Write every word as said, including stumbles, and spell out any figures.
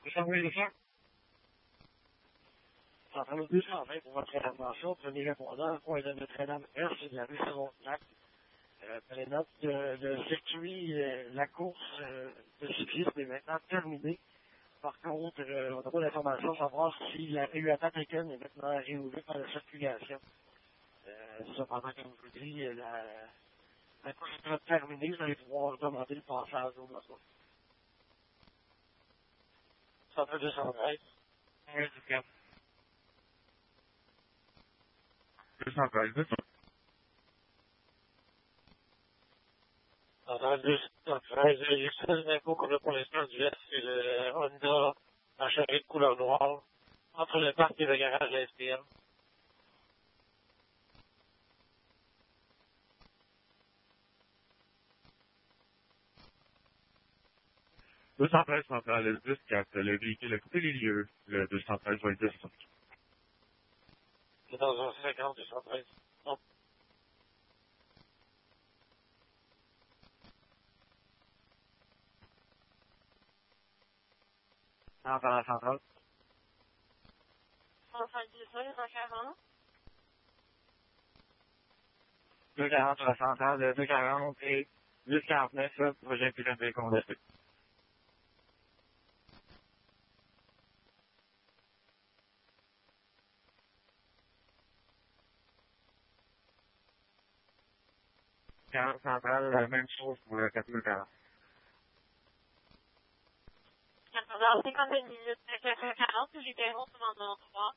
Jean-Louis Richard. Centrale deux cent vingt pour votre intervention. Premier répondant, point de Notre-Dame-Est, c'est de la rue Frontenac. Euh, pour les notes de, de circuit, euh, la course euh, de cyclisme est maintenant terminée. Par contre, euh, on n'a pas d'informations pour savoir si la rue Atlantique-Américaine est maintenant réouverte par la circulation. Euh, cependant, comme je vous dis, la, la course est terminée. Vous allez pouvoir demander le passage au besoin. Centrale deux cent treize. Oui, du Cap. deux cent treize, deux cents. Centrale deux cent treize. Les seules infos qu'on a pour l'instant du Est, c'est le Honda en charrette de couleur noire entre le parc et le garage de la S P M. deux cent treize centrale dix quatre. Le véhicule a coupé les lieux. Le deux cent treize va être descendu. C'est dans un cinquante deux cent treize. Non. Dans la centrale. soixante-dix-huit, cent quarante. deux quarante sur la centrale, deux quarante et huit quarante-neuf, projet pilote de condensé. quarante centrale, la même chose pour le quatre mille quarante. quatorze heures cinquante-deux minutes, quatre cent quarante, libérons commandant trois.